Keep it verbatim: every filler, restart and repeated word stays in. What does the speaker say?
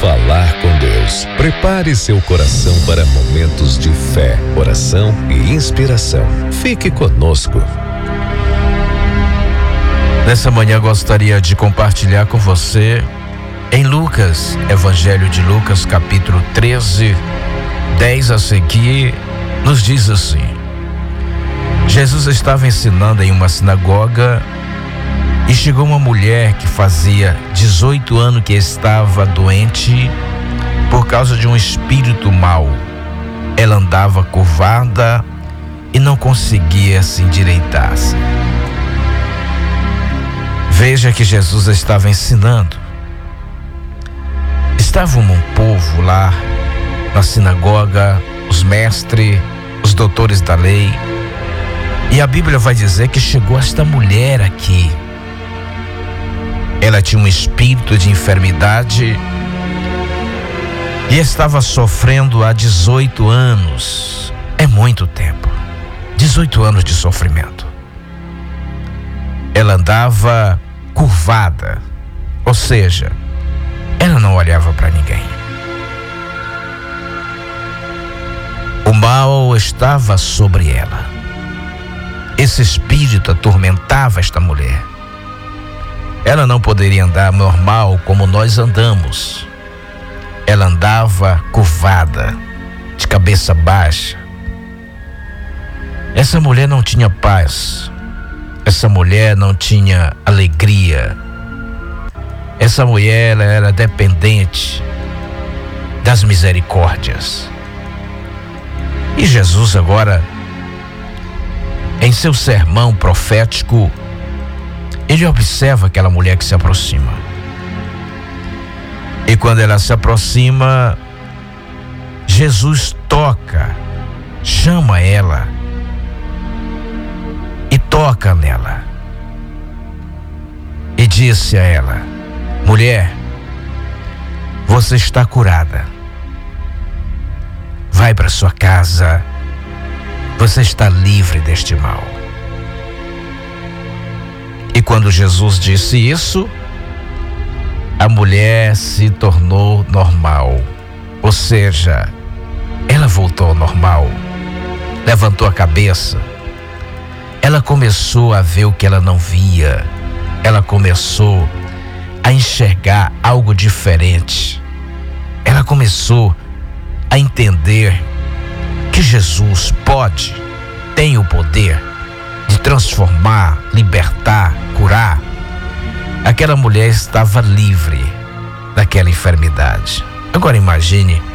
Falar com Deus. Prepare seu coração para momentos de fé, oração e inspiração. Fique conosco. Nessa manhã gostaria de compartilhar com você em Lucas, Evangelho de Lucas, capítulo treze, dez a seguir, nos diz assim: Jesus estava ensinando em uma sinagoga e chegou uma mulher que fazia dezoito anos que estava doente por causa de um espírito mau. Ela andava curvada e não conseguia se endireitar-se. Veja que Jesus estava ensinando. Estava um povo lá na sinagoga, os mestres, os doutores da lei, e a Bíblia vai dizer que chegou esta mulher aqui. Ela tinha um espírito de enfermidade e estava sofrendo há dezoito anos. É muito tempo. dezoito anos de sofrimento. Ela andava curvada, ou seja, ela não olhava para ninguém. O mal estava sobre ela. Esse espírito atormentava esta mulher. Ela não poderia andar normal como nós andamos. Ela andava curvada, de cabeça baixa. Essa mulher não tinha paz. Essa mulher não tinha alegria. Essa mulher ela era dependente das misericórdias. E Jesus agora, em seu sermão profético, ele observa aquela mulher que se aproxima. E quando ela se aproxima, Jesus toca, chama ela e toca nela. E disse a ela: mulher, você está curada. Vai para sua casa. Você está livre deste mal. E quando Jesus disse isso, a mulher se tornou normal. Ou seja, ela voltou ao normal. Levantou a cabeça. Ela começou a ver o que ela não via. Ela começou a enxergar algo diferente. Ela começou a entender que Jesus pode, tem o poder de transformar, libertar, curar. Aquela mulher estava livre daquela enfermidade. Agora imagine